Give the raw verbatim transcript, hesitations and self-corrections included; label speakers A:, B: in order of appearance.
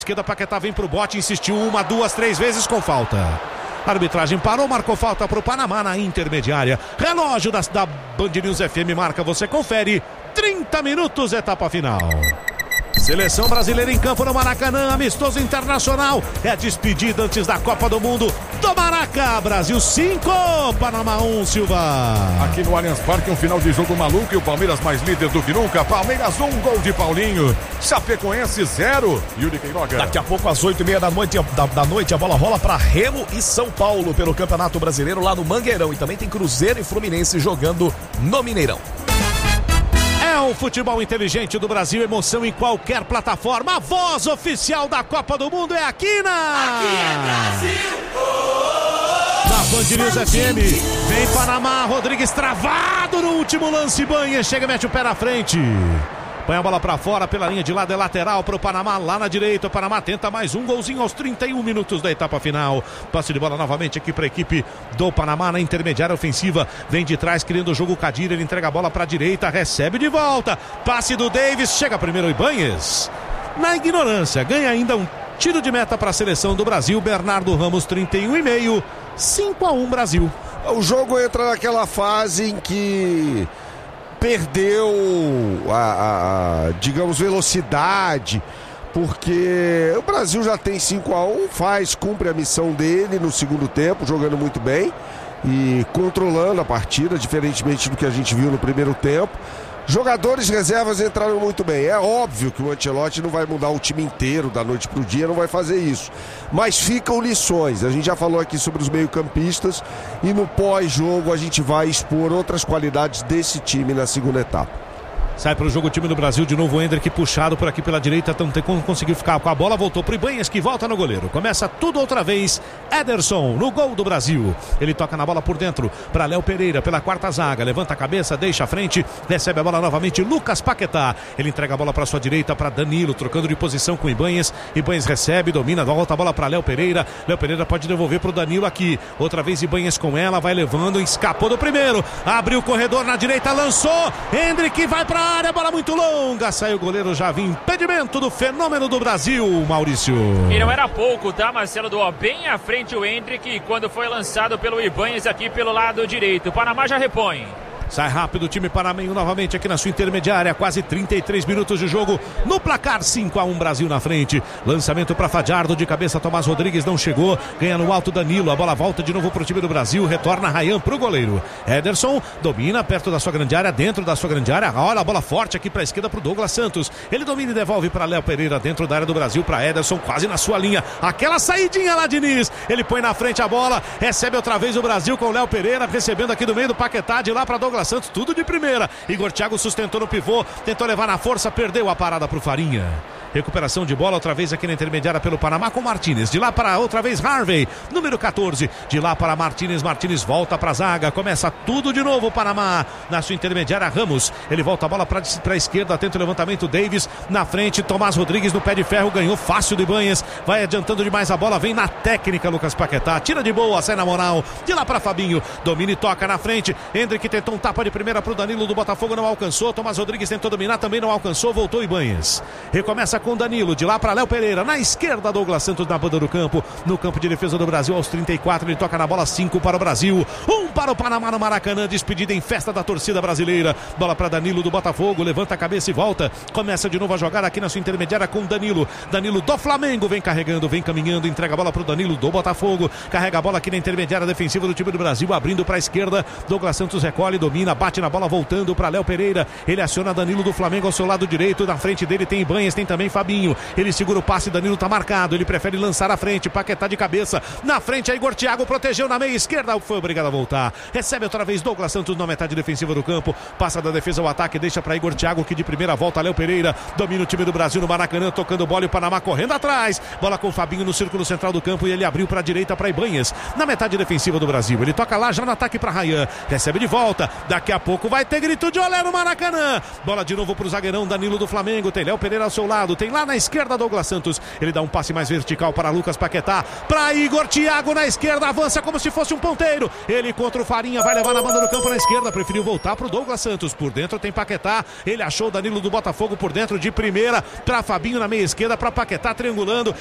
A: Esquerda, Paquetá vem pro bote, insistiu uma, duas, três vezes com falta. A arbitragem parou, marcou falta pro Panamá na intermediária. Relógio da, da Band News F M marca, você confere. trinta minutos, etapa final. Seleção brasileira em campo no Maracanã, amistoso internacional. É despedida antes da Copa do Mundo do Maraca. Brasil cinco, Panamá um, Silva.
B: Aqui no Allianz Parque, um final de jogo maluco e o Palmeiras mais líder do que nunca. Palmeiras um, gol de Paulinho. Chapecoense zero, Yuri Queiroga.
C: Daqui a pouco, às oito e meia da noite, da, da noite, a bola rola para Remo e São Paulo pelo Campeonato Brasileiro lá no Mangueirão. E também tem Cruzeiro e Fluminense jogando no Mineirão.
A: É o futebol inteligente do Brasil, emoção em qualquer plataforma. A voz oficial da Copa do Mundo é aqui na...
D: Aqui é Brasil!
A: Na Band News F M. Vem Panamá, Rodrigues travado no último lance. Banha, chega e mete o pé na frente. Põe a bola pra fora pela linha de lado, é lateral pro Panamá, lá na direita. O Panamá tenta mais um golzinho aos trinta e um minutos da etapa final. Passe de bola novamente aqui pra equipe do Panamá na intermediária ofensiva. Vem de trás, querendo o jogo Kadir, ele entrega a bola pra direita, recebe de volta. Passe do Davis, chega primeiro o Ibanez. Na ignorância, ganha ainda um tiro de meta para a seleção do Brasil. Bernardo Ramos, trinta e um e meio, cinco a um Brasil.
E: O jogo entra naquela fase em que perdeu a, a, a, digamos, velocidade, porque o Brasil já tem cinco a um, faz, cumpre a missão dele no segundo tempo, jogando muito bem e controlando a partida, diferentemente do que a gente viu no primeiro tempo. Jogadores reservas entraram muito bem. É óbvio que o Ancelotti não vai mudar o time inteiro da noite para o dia, não vai fazer isso. Mas ficam lições. A gente já falou aqui sobre os meio-campistas e no pós-jogo a gente vai expor outras qualidades desse time na segunda etapa.
A: Sai para o jogo o time do Brasil, de novo o Hendrick puxado por aqui pela direita, não conseguiu ficar com a bola, voltou para o Ibanez que volta no goleiro. Começa tudo outra vez, Ederson no gol do Brasil. Ele toca na bola por dentro para Léo Pereira pela quarta zaga, levanta a cabeça, deixa a frente, recebe a bola novamente, Lucas Paquetá. Ele entrega a bola para sua direita para Danilo, trocando de posição com o Ibanez. Ibanez recebe, domina, volta a bola para Léo Pereira. Léo Pereira pode devolver para o Danilo aqui. Outra vez Ibanez com ela, vai levando, escapou do primeiro. Abriu o corredor na direita, lançou. Hendrick vai para área, bola muito longa, saiu o goleiro, já vinha impedimento do fenômeno do Brasil, Maurício.
F: E não era pouco, tá, Marcelo? Doou bem à frente o Hendrick quando foi lançado pelo Ibanez aqui pelo lado direito. O Panamá já repõe.
A: Sai rápido o time panamenho novamente aqui na sua intermediária, quase trinta e três minutos de jogo, no placar cinco a um Brasil na frente. Lançamento para Fadiardo, de cabeça Tomás Rodrigues não chegou, ganha no alto Danilo, a bola volta de novo pro time do Brasil, retorna Ryan pro goleiro. Ederson domina perto da sua grande área, dentro da sua grande área, olha a bola forte aqui pra esquerda pro Douglas Santos. Ele domina e devolve para Léo Pereira dentro da área do Brasil, para Ederson quase na sua linha. Aquela saidinha lá, Diniz, ele põe na frente a bola, recebe outra vez o Brasil com o Léo Pereira, recebendo aqui do meio do Paquetá, de lá para Douglas Santos, tudo de primeira. Igor Thiago sustentou no pivô, tentou levar na força, perdeu a parada pro Farinha. Recuperação de bola outra vez aqui na intermediária pelo Panamá com Martínez. De lá para outra vez Harvey, número quatorze. De lá para Martínez. Martínez volta para a zaga. Começa tudo de novo o Panamá. Na sua intermediária Ramos. Ele volta a bola para a esquerda. Tenta o levantamento. Davis na frente. Tomás Rodrigues no pé de ferro. Ganhou fácil de Ibanez. Vai adiantando demais a bola. Vem na técnica Lucas Paquetá. Tira de boa. Sai na moral. De lá para Fabinho. Domina e toca na frente. Hendrick tentou um tapa de primeira para o Danilo do Botafogo. Não alcançou. Tomás Rodrigues tentou dominar. Também não alcançou. Voltou Ibanez. Recomeça com Danilo, de lá para Léo Pereira, na esquerda Douglas Santos na banda do campo, no campo de defesa do Brasil aos trinta e quatro, ele toca na bola, cinco para o Brasil, um para o Panamá no Maracanã, despedida em festa da torcida brasileira, bola para Danilo do Botafogo, levanta a cabeça e volta, começa de novo a jogar aqui na sua intermediária com Danilo, Danilo do Flamengo, vem carregando, vem caminhando, entrega a bola para o Danilo do Botafogo, carrega a bola aqui na intermediária defensiva do time do Brasil, abrindo para a esquerda, Douglas Santos recolhe, domina, bate na bola, voltando para Léo Pereira, ele aciona Danilo do Flamengo ao seu lado direito, na frente dele tem Ibanez, tem também Fabinho, ele segura o passe, Danilo tá marcado, ele prefere lançar à frente, Paquetá de cabeça, na frente aí Igor Thiago protegeu na meia esquerda, foi obrigado a voltar, recebe outra vez Douglas Santos na metade defensiva do campo, passa da defesa ao ataque, deixa para Igor Thiago que de primeira volta Léo Pereira, domina o time do Brasil no Maracanã, tocando bola e o Panamá correndo atrás, bola com o Fabinho no círculo central do campo e ele abriu para a direita para Ibanez, na metade defensiva do Brasil, ele toca lá já no ataque para Ryan, recebe de volta, Daqui a pouco vai ter grito de olé no Maracanã. Bola de novo pro zagueirão Danilo do Flamengo. Tem Léo Pereira ao seu lado. Tem lá na esquerda Douglas Santos. Ele dá um passe mais vertical para Lucas Paquetá. Para Igor Thiago na esquerda. Avança como se fosse um ponteiro. Ele contra o Farinha. Vai levar na banda do campo na esquerda. Preferiu voltar pro Douglas Santos. Por dentro tem Paquetá. Ele achou o Danilo do Botafogo por dentro de primeira. Para Fabinho na meia esquerda. Para Paquetá triangulando.